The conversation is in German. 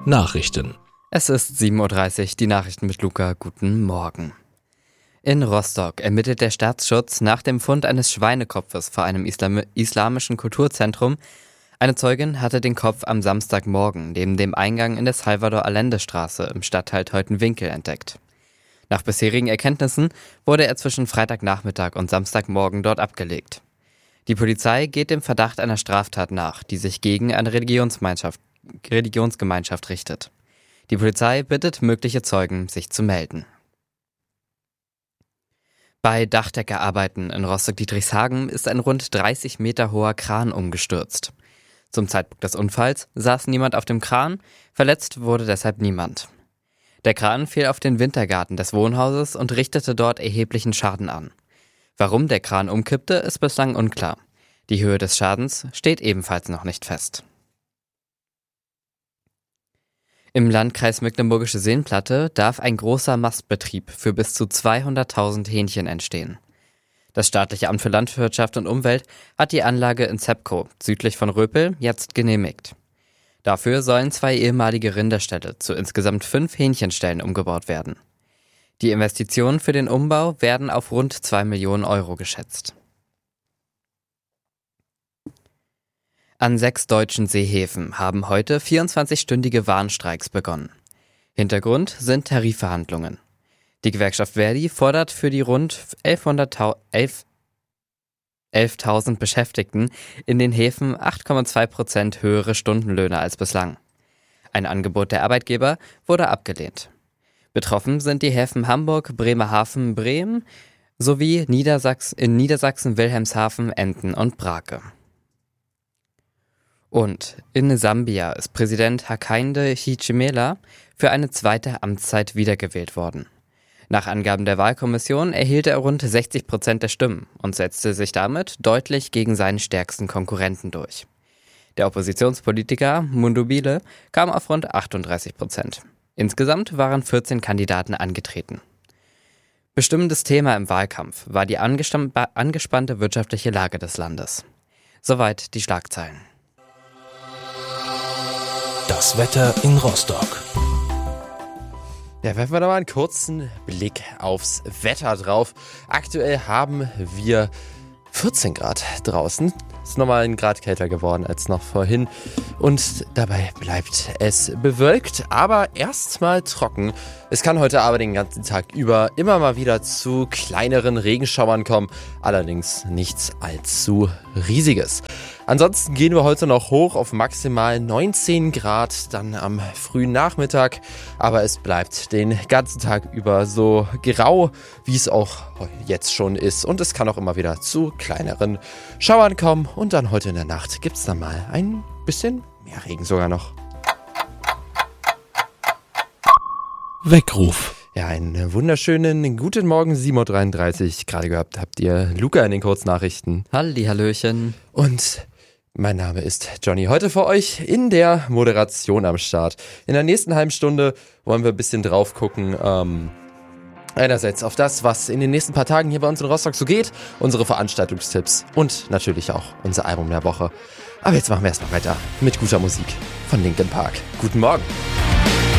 Nachrichten. Es ist 7:30 Uhr, die Nachrichten mit Luca. Guten Morgen. In Rostock ermittelt der Staatsschutz nach dem Fund eines Schweinekopfes vor einem islamischen Kulturzentrum. Eine Zeugin hatte den Kopf am Samstagmorgen neben dem Eingang in der Salvador-Allende-Straße im Stadtteil Teutoburg entdeckt. Nach bisherigen Erkenntnissen wurde er zwischen Freitagnachmittag und Samstagmorgen dort abgelegt. Die Polizei geht dem Verdacht einer Straftat nach, die sich gegen eine Religionsgemeinschaft richtet. Die Polizei bittet mögliche Zeugen, sich zu melden. Bei Dachdeckerarbeiten in Rostock-Dietrichshagen ist ein rund 30 Meter hoher Kran umgestürzt. Zum Zeitpunkt des Unfalls saß niemand auf dem Kran, verletzt wurde deshalb niemand. Der Kran fiel auf den Wintergarten des Wohnhauses und richtete dort erheblichen Schaden an. Warum der Kran umkippte, ist bislang unklar. Die Höhe des Schadens steht ebenfalls noch nicht fest. Im Landkreis Mecklenburgische Seenplatte darf ein großer Mastbetrieb für bis zu 200.000 Hähnchen entstehen. Das staatliche Amt für Landwirtschaft und Umwelt hat die Anlage in Zepkow, südlich von Röpel, jetzt genehmigt. Dafür sollen 2 ehemalige Rinderställe zu insgesamt 5 Hähnchenställen umgebaut werden. Die Investitionen für den Umbau werden auf rund 2 Millionen Euro geschätzt. An 6 deutschen Seehäfen haben heute 24-stündige Warnstreiks begonnen. Hintergrund sind Tarifverhandlungen. Die Gewerkschaft ver.di fordert für die rund 11.000 Beschäftigten in den Häfen 8,2% höhere Stundenlöhne als bislang. Ein Angebot der Arbeitgeber wurde abgelehnt. Betroffen sind die Häfen Hamburg, Bremerhaven, Bremen sowie in Niedersachsen Wilhelmshaven, Emden und Brake. Und in Sambia ist Präsident Hakainde Hichilema für eine zweite Amtszeit wiedergewählt worden. Nach Angaben der Wahlkommission erhielt er rund 60% der Stimmen und setzte sich damit deutlich gegen seinen stärksten Konkurrenten durch. Der Oppositionspolitiker Mundubile kam auf rund 38%. Insgesamt waren 14 Kandidaten angetreten. Bestimmendes Thema im Wahlkampf war die angespannte wirtschaftliche Lage des Landes. Soweit die Schlagzeilen. Das Wetter in Rostock. Ja, werfen wir da mal einen kurzen Blick aufs Wetter drauf. Aktuell haben wir 14 Grad draußen. Ist nochmal ein Grad kälter geworden als noch vorhin. Und dabei bleibt es bewölkt, aber erstmal trocken. Es kann heute aber den ganzen Tag über immer mal wieder zu kleineren Regenschauern kommen. Allerdings nichts allzu Riesiges. Ansonsten gehen wir heute noch hoch auf maximal 19 Grad, dann am frühen Nachmittag. Aber es bleibt den ganzen Tag über so grau, wie es auch jetzt schon ist. Und es kann auch immer wieder zu kleineren Schauern kommen. Und dann heute in der Nacht gibt es dann mal ein bisschen mehr Regen sogar noch. Weckruf. Ja, einen wunderschönen guten Morgen, 7:33 Uhr. Gerade gehabt habt ihr Luca in den Kurznachrichten. Hallihallöchen. Und mein Name ist Johnny. Heute für euch in der Moderation am Start. In der nächsten halben Stunde wollen wir ein bisschen drauf gucken, einerseits auf das, was in den nächsten paar Tagen hier bei uns in Rostock so geht, unsere Veranstaltungstipps und natürlich auch unser Album der Woche. Aber jetzt machen wir erstmal weiter mit guter Musik von Linkin Park. Guten Morgen.